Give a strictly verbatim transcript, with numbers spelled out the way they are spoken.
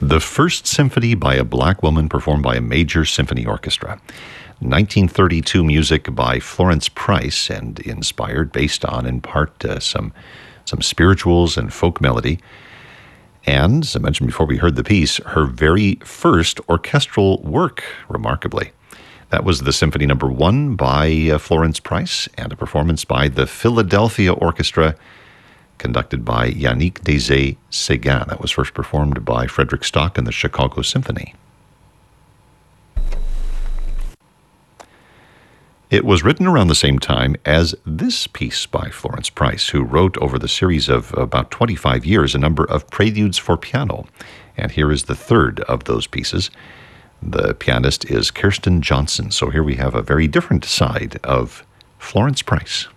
The first symphony by a black woman performed by a major symphony orchestra. nineteen thirty-two music by Florence Price, and inspired, based on, in part, uh, some some spirituals and folk melody. And, as I mentioned before we heard the piece, her very first orchestral work, remarkably. That was the Symphony Number One by uh, Florence Price, and a performance by the Philadelphia Orchestra, conducted by Yannick Nézet-Séguin. That was first performed by Frederick Stock and the Chicago Symphony. It was written around the same time as this piece by Florence Price, who wrote over the series of about twenty-five years a number of preludes for piano. And here is the third of those pieces. The pianist is Kirsten Johnson. So here we have a very different side of Florence Price.